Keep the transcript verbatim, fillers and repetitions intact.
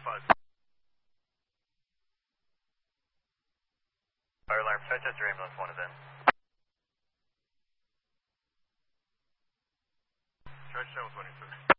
Fire alarm, Manchester ambulance one is in. Charge ten with twenty-six.